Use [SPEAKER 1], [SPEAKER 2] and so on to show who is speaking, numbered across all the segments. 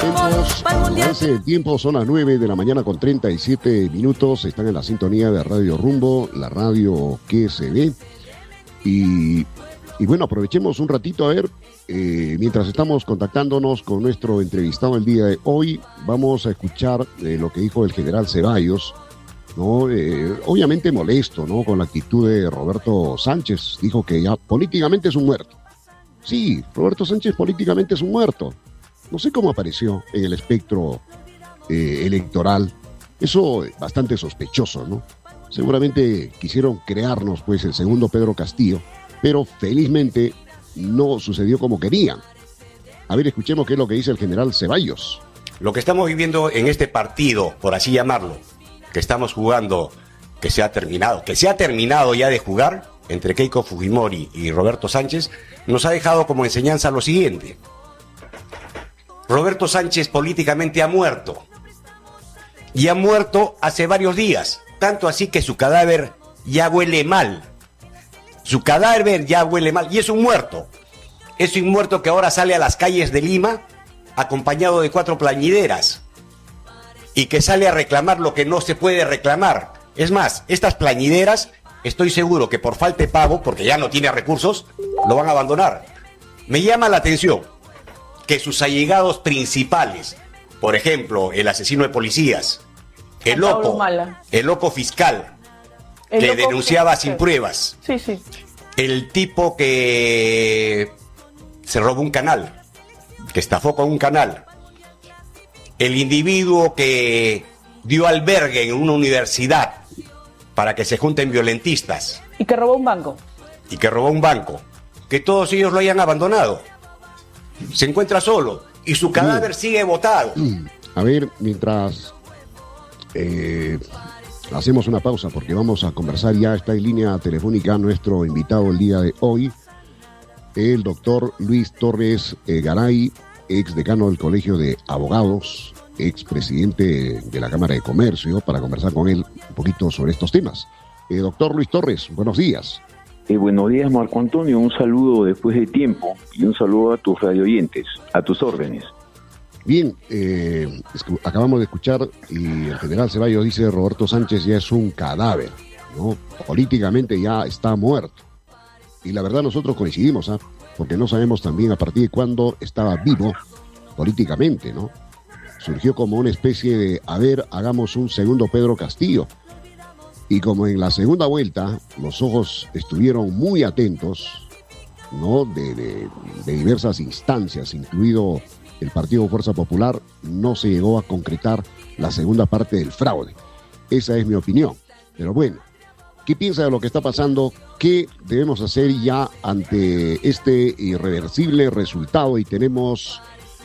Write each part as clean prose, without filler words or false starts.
[SPEAKER 1] Avance el tiempo, son las 9 de la mañana con 37 minutos. Están en la sintonía de Radio Rumbo, la radio que se ve. Y bueno, aprovechemos un ratito a ver, mientras estamos contactándonos con nuestro entrevistado el día de hoy, vamos a escuchar lo que dijo el general Ceballos, ¿no? Obviamente molesto, ¿no?, con la actitud de Roberto Sánchez. Dijo que ya políticamente es un muerto. Sí, Roberto Sánchez políticamente es un muerto. No sé cómo apareció en el espectro electoral. Eso es bastante sospechoso, ¿no? Seguramente quisieron crearnos, pues, el segundo Pedro Castillo, pero felizmente no sucedió como querían. A ver, escuchemos qué es lo que dice el general Ceballos.
[SPEAKER 2] Lo que estamos viviendo en este partido, por así llamarlo, que estamos jugando, que se ha terminado ya de jugar, entre Keiko Fujimori y Roberto Sánchez, nos ha dejado como enseñanza lo siguiente. Roberto Sánchez políticamente ha muerto. Y ha muerto hace varios días. Tanto así que su cadáver ya huele mal. Su cadáver ya huele mal. Y es un muerto. Es un muerto que ahora sale a las calles de Lima acompañado de 4 plañideras. Y que sale a reclamar lo que no se puede reclamar. Es más, estas plañideras, estoy seguro que por falta de pago, porque ya no tiene recursos, lo van a abandonar. Me llama la atención que sus allegados principales, por ejemplo, el asesino de policías, el loco fiscal, que denunciaba sin pruebas,
[SPEAKER 3] sí,
[SPEAKER 2] el tipo que se robó un canal, que estafó con un canal, el individuo que dio albergue en una universidad para que se junten violentistas.
[SPEAKER 3] Y que robó un banco. Que todos ellos lo hayan abandonado. Se encuentra solo y su cadáver sigue botado.
[SPEAKER 1] A ver, mientras hacemos una pausa, porque vamos a conversar, ya está en línea telefónica nuestro invitado el día de hoy, el doctor Luis Torres Garay, ex decano del Colegio de Abogados, ex presidente de la Cámara de Comercio, para conversar con él un poquito sobre estos temas. Doctor Luis Torres, buenos días.
[SPEAKER 4] Buenos días, Marco Antonio, un saludo después de tiempo y un saludo a tus radioyentes, a tus órdenes.
[SPEAKER 1] Bien, acabamos de escuchar y el general Ceballos dice Roberto Sánchez ya es un cadáver, ¿no? Políticamente ya está muerto. Y la verdad nosotros coincidimos, porque no sabemos también a partir de cuándo estaba vivo políticamente, ¿no? Surgió como una especie de, hagamos un segundo Pedro Castillo. Y como en la segunda vuelta los ojos estuvieron muy atentos, ¿no?, de diversas instancias, incluido el Partido Fuerza Popular, no se llegó a concretar la segunda parte del fraude. Esa es mi opinión. Pero bueno, ¿qué piensa de lo que está pasando? ¿Qué debemos hacer ya ante este irreversible resultado? Y tenemos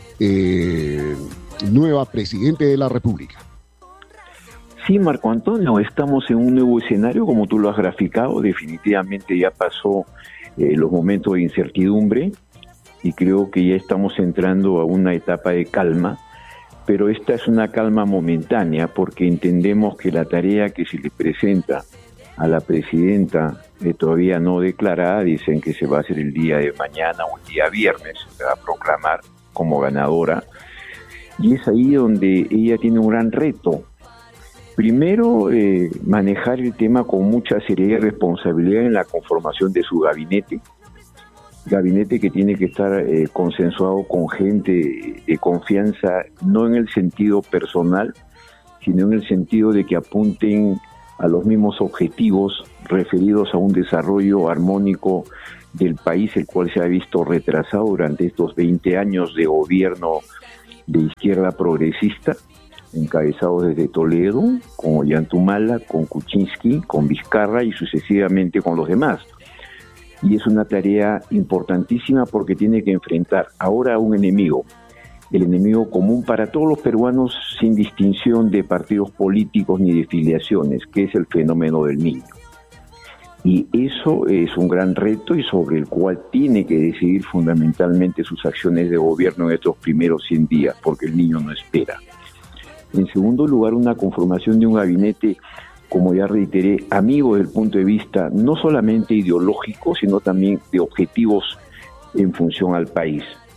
[SPEAKER 1] nueva presidente de la República.
[SPEAKER 4] Sí, Marco Antonio, estamos en un nuevo escenario, como tú lo has graficado. Definitivamente ya pasó los momentos de incertidumbre y creo que ya estamos entrando a una etapa de calma, pero esta es una calma momentánea porque entendemos que la tarea que se le presenta a la presidenta todavía no declarada, dicen que se va a hacer el día de mañana o el día viernes, se va a proclamar como ganadora, y es ahí donde ella tiene un gran reto. Primero, manejar el tema con mucha seriedad y responsabilidad en la conformación de su gabinete que tiene que estar consensuado con gente de confianza, no en el sentido personal, sino en el sentido de que apunten a los mismos objetivos referidos a un desarrollo armónico del país, el cual se ha visto retrasado durante estos 20 años de gobierno de izquierda progresista, encabezados desde Toledo, con Ollantumala, con Kuczynski, con Vizcarra y sucesivamente con los demás. Y es una tarea importantísima porque tiene que enfrentar ahora a un enemigo, el enemigo común para todos los peruanos sin distinción de partidos políticos ni de filiaciones, que es el fenómeno del niño. Y eso es un gran reto y sobre el cual tiene que decidir fundamentalmente sus acciones de gobierno en estos primeros 100 días, porque el niño no espera. En segundo lugar, una conformación de un gabinete, como ya reiteré, amigo desde el punto de vista no solamente ideológico, sino también de objetivos en función al país.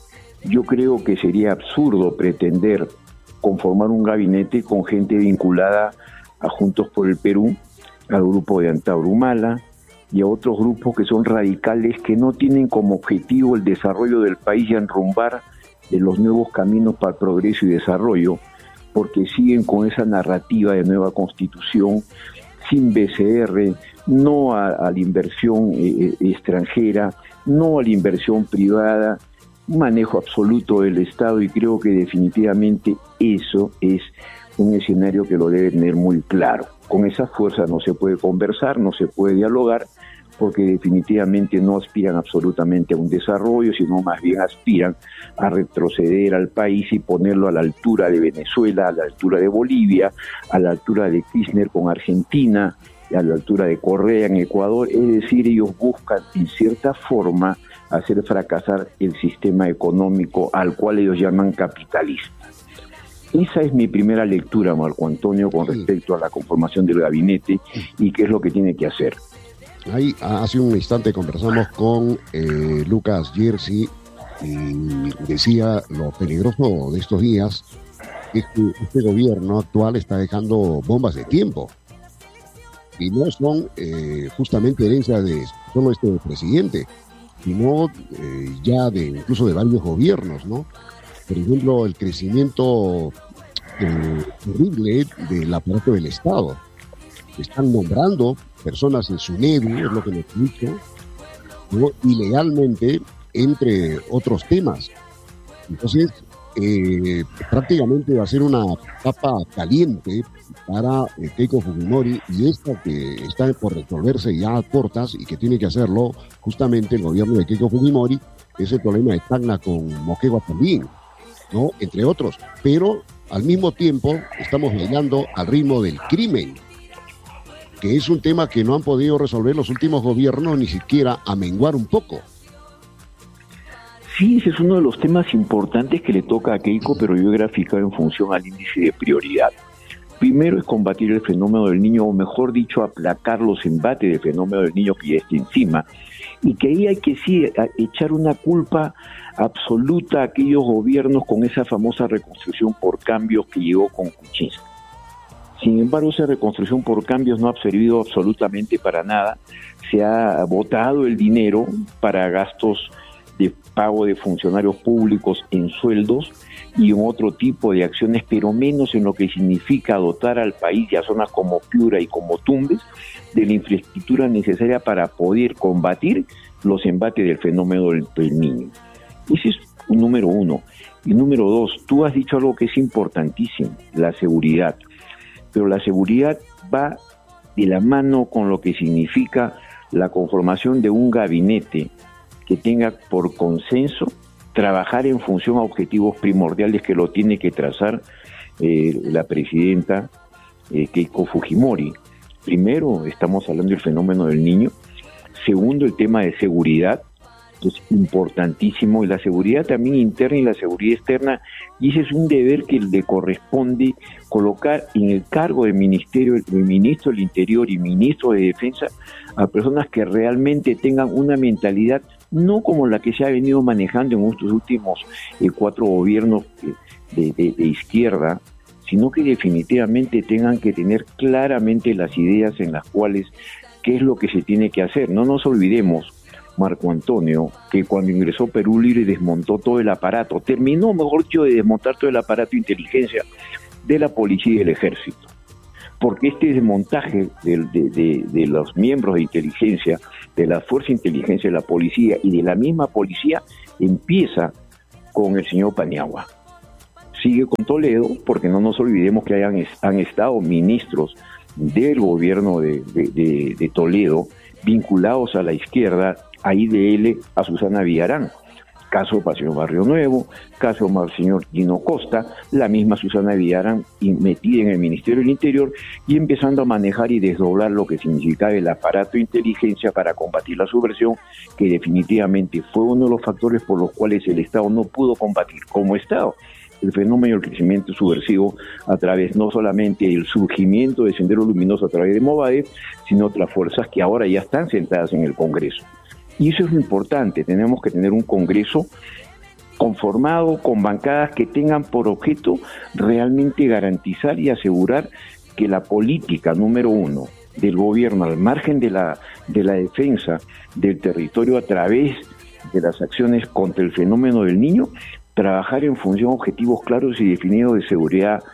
[SPEAKER 4] Yo creo que sería absurdo pretender conformar un gabinete con gente vinculada a Juntos por el Perú, al grupo de Antauro Humala y a otros grupos que son radicales, que no tienen como objetivo el desarrollo del país y enrumbar de los nuevos caminos para el progreso y desarrollo, porque siguen con esa narrativa de nueva constitución, sin BCR, no a la inversión extranjera, no a la inversión privada, un manejo absoluto del Estado, y creo que definitivamente eso es un escenario que lo debe tener muy claro. Con esa fuerza no se puede conversar, no se puede dialogar, porque definitivamente no aspiran absolutamente a un desarrollo, sino más bien aspiran a retroceder al país y ponerlo a la altura de Venezuela, a la altura de Bolivia, a la altura de Kirchner con Argentina, a la altura de Correa en Ecuador. Es decir, ellos buscan en cierta forma hacer fracasar el sistema económico al cual ellos llaman capitalista. Esa es mi primera lectura, Marco Antonio, con respecto a la conformación del gabinete y qué es lo que tiene que hacer.
[SPEAKER 1] Ahí hace un instante conversamos con Lucas Jersey y decía lo peligroso de estos días es que este gobierno actual está dejando bombas de tiempo y no son justamente herencia de solo este presidente, sino ya de incluso de varios gobiernos, ¿no? Por ejemplo, el crecimiento terrible del aparato del Estado. Están nombrando personas en SUNEDU, es lo que nos dicho, ¿no? Ilegalmente, entre otros temas. Entonces, prácticamente va a ser una papa caliente para Keiko Fujimori, y esta que está por resolverse ya a cortas y que tiene que hacerlo justamente el gobierno de Keiko Fujimori, es el problema de Tacna con Moquegua también, ¿no? Entre otros. Pero al mismo tiempo estamos bailando al ritmo del crimen, que es un tema que no han podido resolver los últimos gobiernos, ni siquiera amenguar un poco.
[SPEAKER 4] Sí, ese es uno de los temas importantes que le toca a Keiko, pero yo he graficado en función al índice de prioridad. Primero es combatir el fenómeno del niño, o mejor dicho, aplacar los embates del fenómeno del niño que ya está encima, y que ahí hay que sí echar una culpa absoluta a aquellos gobiernos con esa famosa reconstrucción por cambios que llegó con Kuczynski. Sin embargo, esa reconstrucción por cambios no ha servido absolutamente para nada. Se ha botado el dinero para gastos de pago de funcionarios públicos en sueldos y en otro tipo de acciones, pero menos en lo que significa dotar al país y a zonas como Piura y como Tumbes de la infraestructura necesaria para poder combatir los embates del fenómeno del niño. Ese es un número uno. Y número dos, tú has dicho algo que es importantísimo, la seguridad. Pero la seguridad va de la mano con lo que significa la conformación de un gabinete que tenga por consenso trabajar en función a objetivos primordiales que lo tiene que trazar la presidenta Keiko Fujimori. Primero, estamos hablando del fenómeno del niño. Segundo, el tema de seguridad, que es importantísimo, y la seguridad también interna y la seguridad externa, y ese es un deber que le corresponde colocar en el cargo del ministerio, del ministro del Interior y ministro de Defensa, a personas que realmente tengan una mentalidad no como la que se ha venido manejando en estos últimos 4 gobiernos de izquierda, sino que definitivamente tengan que tener claramente las ideas en las cuales qué es lo que se tiene que hacer. No nos olvidemos, Marco Antonio, que cuando ingresó Perú Libre desmontó todo el aparato, terminó, mejor dicho, de desmontar todo el aparato de inteligencia de la policía y del ejército. Porque este desmontaje de los miembros de inteligencia, de la fuerza de inteligencia de la policía y de la misma policía, empieza con el señor Paniagua. Sigue con Toledo, porque no nos olvidemos que han estado ministros del gobierno de Toledo vinculados a la izquierda, a IDL, a Susana Villarán. Caso para el señor Barrio Nuevo, caso para el señor Gino Costa, la misma Susana Villarán metida en el Ministerio del Interior y empezando a manejar y desdoblar lo que significaba el aparato de inteligencia para combatir la subversión, que definitivamente fue uno de los factores por los cuales el Estado no pudo combatir como Estado el fenómeno del crecimiento subversivo a través no solamente del surgimiento de Sendero Luminoso a través de Movadef, sino otras fuerzas que ahora ya están sentadas en el Congreso. Y eso es lo importante, tenemos que tener un Congreso conformado con bancadas que tengan por objeto realmente garantizar y asegurar que la política número uno del gobierno, al margen de la defensa del territorio a través de las acciones contra el fenómeno del niño, trabajar en función de objetivos claros y definidos de seguridad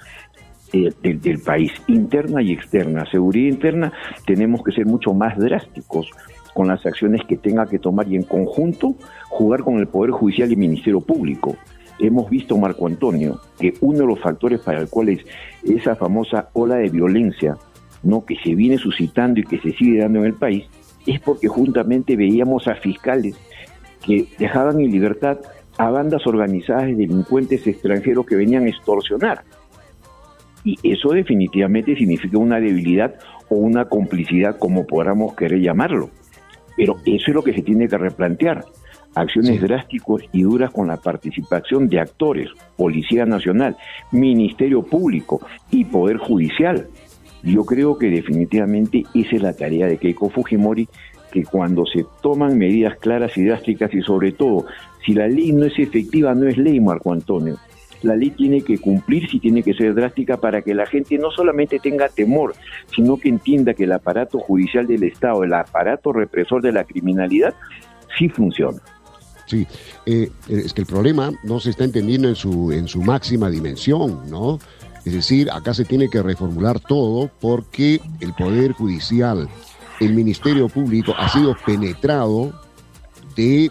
[SPEAKER 4] del país, interna y externa. Seguridad interna, tenemos que ser mucho más drásticos con las acciones que tenga que tomar y en conjunto jugar con el Poder Judicial y el Ministerio Público. Hemos visto, Marco Antonio, que uno de los factores para el cual es esa famosa ola de violencia, ¿no?, que se viene suscitando y que se sigue dando en el país, es porque juntamente veíamos a fiscales que dejaban en libertad a bandas organizadas de delincuentes extranjeros que venían a extorsionar. Y eso definitivamente significa una debilidad o una complicidad, como podamos querer llamarlo. Pero eso es lo que se tiene que replantear. Acciones drásticas y duras con la participación de actores, Policía Nacional, Ministerio Público y Poder Judicial. Yo creo que definitivamente esa es la tarea de Keiko Fujimori, que cuando se toman medidas claras y drásticas, y sobre todo, si la ley no es efectiva, no es ley, Marco Antonio. La ley tiene que cumplirse y tiene que ser drástica para que la gente no solamente tenga temor, sino que entienda que el aparato judicial del Estado, el aparato represor de la criminalidad, sí funciona.
[SPEAKER 1] Sí, es que el problema no se está entendiendo en su máxima dimensión, ¿no? Es decir, acá se tiene que reformular todo porque el Poder Judicial, el Ministerio Público ha sido penetrado de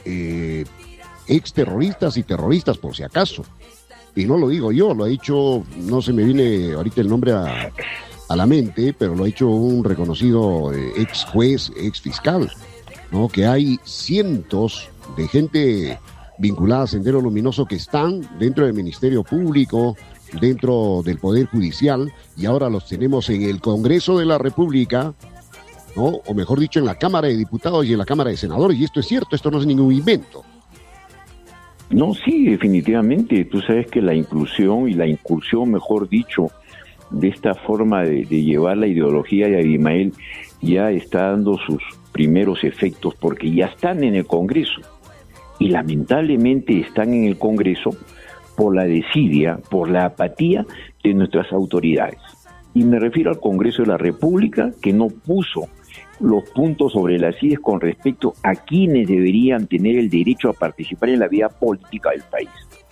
[SPEAKER 1] exterroristas y terroristas, por si acaso. Y no lo digo yo, lo ha dicho, no se me viene ahorita el nombre a la mente, pero lo ha dicho un reconocido ex juez, ex fiscal, ¿no? Que hay cientos de gente vinculada a Sendero Luminoso que están dentro del Ministerio Público, dentro del Poder Judicial, y ahora los tenemos en el Congreso de la República, ¿no? O mejor dicho, en la Cámara de Diputados y en la Cámara de Senadores, y esto es cierto, esto no es ningún invento.
[SPEAKER 4] No, sí, definitivamente. Tú sabes que la inclusión y la incursión, mejor dicho, de esta forma de llevar la ideología de Abimael ya está dando sus primeros efectos, porque ya están en el Congreso. Y lamentablemente están en el Congreso por la desidia, por la apatía de nuestras autoridades. Y me refiero al Congreso de la República, que no puso los puntos sobre las IES con respecto a quienes deberían tener el derecho a participar en la vida política del país.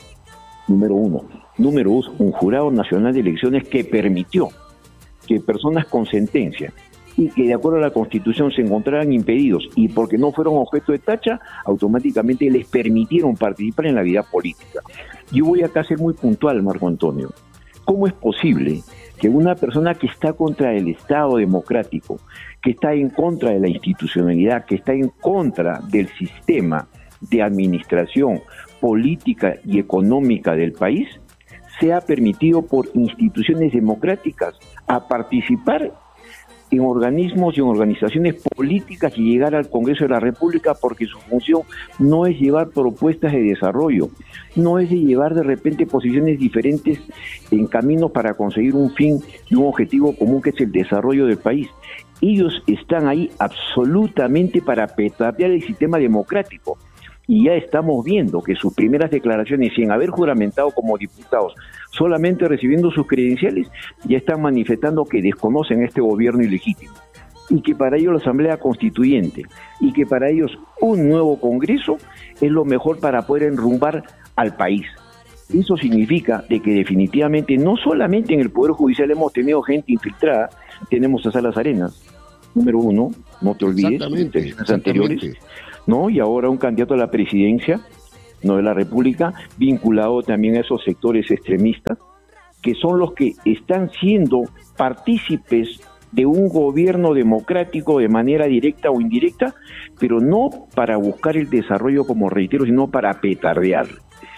[SPEAKER 4] Número uno. Número dos, un jurado nacional de elecciones que permitió que personas con sentencia y que de acuerdo a la Constitución se encontraran impedidos y porque no fueron objeto de tacha, automáticamente les permitieron participar en la vida política. Yo voy acá a ser muy puntual, Marco Antonio. ¿Cómo es posible que una persona que está contra el Estado democrático, que está en contra de la institucionalidad, que está en contra del sistema de administración política y económica del país, sea permitido por instituciones democráticas a participar en organismos y en organizaciones políticas y llegar al Congreso de la República, porque su función no es llevar propuestas de desarrollo, no es de llevar de repente posiciones diferentes en camino para conseguir un fin y un objetivo común, que es el desarrollo del país? Ellos están ahí absolutamente para petardear el sistema democrático. Y ya estamos viendo que sus primeras declaraciones, sin haber juramentado como diputados, solamente recibiendo sus credenciales, ya están manifestando que desconocen este gobierno ilegítimo. Y que para ellos la Asamblea Constituyente, y que para ellos un nuevo Congreso es lo mejor para poder enrumbar al país. Eso significa de que definitivamente no solamente en el Poder Judicial hemos tenido gente infiltrada, tenemos a Salas Arenas, número uno, no te olvides, en elecciones anteriores, ¿no? Y ahora un candidato a la presidencia, ¿no?, de la República, vinculado también a esos sectores extremistas, que son los que están siendo partícipes de un gobierno democrático de manera directa o indirecta, pero no para buscar el desarrollo, como reitero, sino para petardear.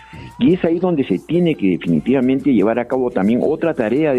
[SPEAKER 4] Y es ahí donde se tiene que definitivamente llevar a cabo también otra tarea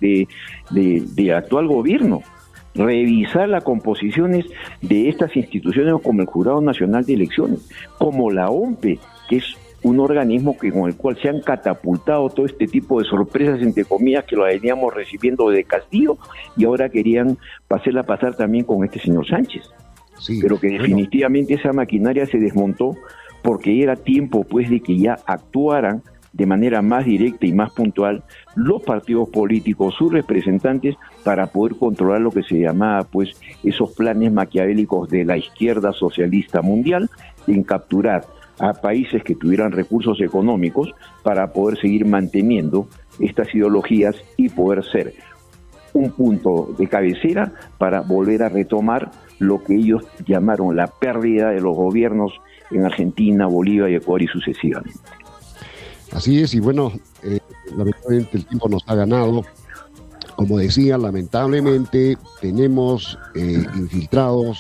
[SPEAKER 4] de actual gobierno: revisar las composiciones de estas instituciones, como el Jurado Nacional de Elecciones, como la OMPE, que es un organismo con el cual se han catapultado todo este tipo de sorpresas, entre comillas, que lo veníamos recibiendo de Castillo, y ahora querían hacerla pasar también con este señor Sánchez. Sí, pero que definitivamente esa maquinaria se desmontó porque era tiempo pues de que ya actuaran de manera más directa y más puntual los partidos políticos, sus representantes, para poder controlar lo que se llamaba pues esos planes maquiavélicos de la izquierda socialista mundial en capturar a países que tuvieran recursos económicos para poder seguir manteniendo estas ideologías y poder ser un punto de cabecera para volver a retomar lo que ellos llamaron la pérdida de los gobiernos en Argentina, Bolivia y Ecuador y sucesivamente.
[SPEAKER 1] Así es, y bueno, lamentablemente el tiempo nos ha ganado. Como decía, lamentablemente tenemos infiltrados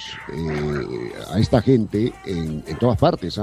[SPEAKER 1] a esta gente en todas partes,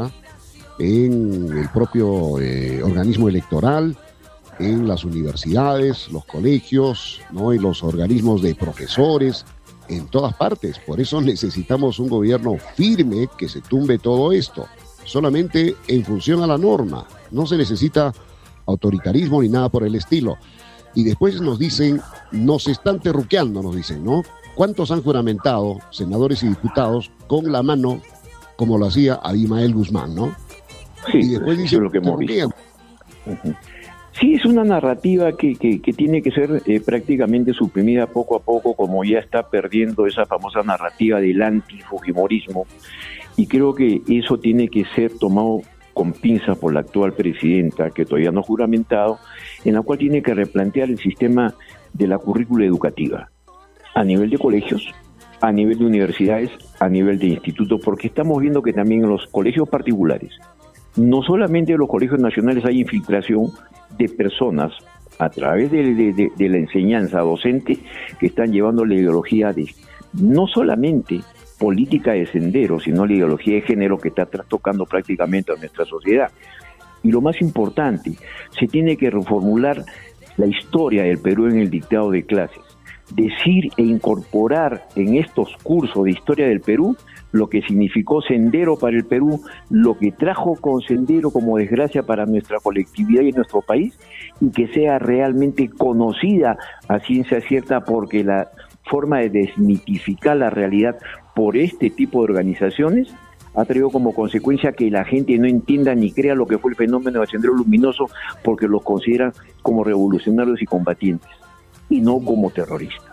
[SPEAKER 1] en el propio organismo electoral, en las universidades, los colegios, ¿no? Y los organismos de profesores, en todas partes. Por eso necesitamos un gobierno firme que se tumbe todo esto, solamente en función a la norma. No se necesita autoritarismo ni nada por el estilo. Y después nos dicen, nos están terruqueando, nos dicen, ¿no? ¿Cuántos han juramentado, senadores y diputados, con la mano, como lo hacía Abimael Guzmán, ¿no?
[SPEAKER 4] Sí,
[SPEAKER 1] y después dicen,
[SPEAKER 4] es lo que hemos visto. Sí, es una narrativa que tiene que ser prácticamente suprimida poco a poco, como ya está perdiendo esa famosa narrativa del antifujimorismo, y creo que eso tiene que ser tomado con pinzas por la actual presidenta, que todavía no ha juramentado, en la cual tiene que replantear el sistema de la currícula educativa, a nivel de colegios, a nivel de universidades, a nivel de institutos, porque estamos viendo que también en los colegios particulares, no solamente en los colegios nacionales, hay infiltración de personas a través de la enseñanza docente que están llevando la ideología de no solamente política de sendero, sino la ideología de género que está trastocando prácticamente a nuestra sociedad. Y lo más importante, se tiene que reformular la historia del Perú en el dictado de clases, decir e incorporar en estos cursos de historia del Perú lo que significó Sendero para el Perú, lo que trajo con Sendero como desgracia para nuestra colectividad y nuestro país, y que sea realmente conocida a ciencia cierta, porque la forma de desmitificar la realidad por este tipo de organizaciones ha traído como consecuencia que la gente no entienda ni crea lo que fue el fenómeno de Sendero Luminoso, porque los consideran como revolucionarios y combatientes, y no como terroristas.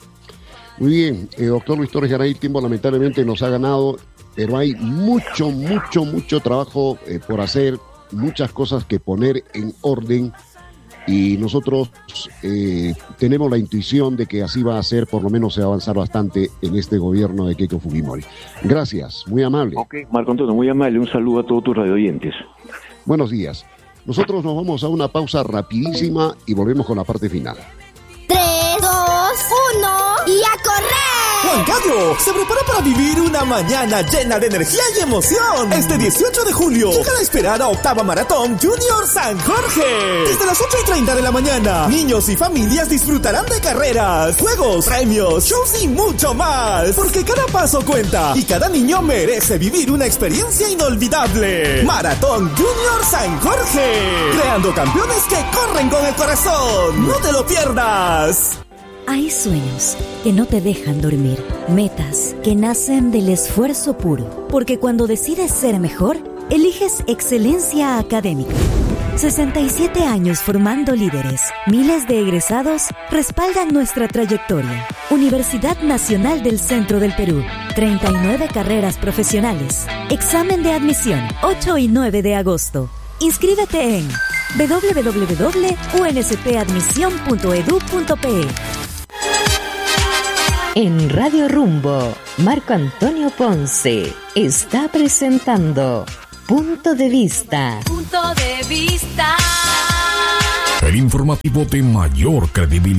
[SPEAKER 1] Muy bien, doctor Luis Torres Garay, el tiempo lamentablemente nos ha ganado, pero hay mucho trabajo por hacer, muchas cosas que poner en orden, y nosotros tenemos la intuición de que así va a ser, por lo menos se va a avanzar bastante en este gobierno de Keiko Fujimori. Gracias, muy amable.
[SPEAKER 4] Ok, Marco Antonio, muy amable, un saludo a todos tus radioyentes.
[SPEAKER 1] Buenos días. Nosotros nos vamos a una pausa rapidísima y volvemos con la parte final.
[SPEAKER 5] 3, 2, 1 y a correr.
[SPEAKER 6] Juan Cayo se prepara para vivir una mañana llena de energía y emoción. Este 18 de julio llega la esperada octava maratón Junior San Jorge. Desde las 8:30 de la mañana, niños y familias disfrutarán de carreras, juegos, premios, shows y mucho más. Porque cada paso cuenta y cada niño merece vivir una experiencia inolvidable. Maratón Junior San Jorge. Creando campeones que corren con el corazón. No te lo pierdas.
[SPEAKER 7] Hay sueños que no te dejan dormir, metas que nacen del esfuerzo puro, porque cuando decides ser mejor, eliges excelencia académica. 67 años formando líderes, miles de egresados respaldan nuestra trayectoria. Universidad Nacional del Centro del Perú, 39 carreras profesionales. Examen de admisión, 8 y 9 de agosto. Inscríbete en www.unspadmisión.edu.pe.
[SPEAKER 8] En Radio Rumbo, Marco Antonio Ponce está presentando Punto de Vista.
[SPEAKER 5] Punto de vista.
[SPEAKER 9] El informativo de mayor credibilidad.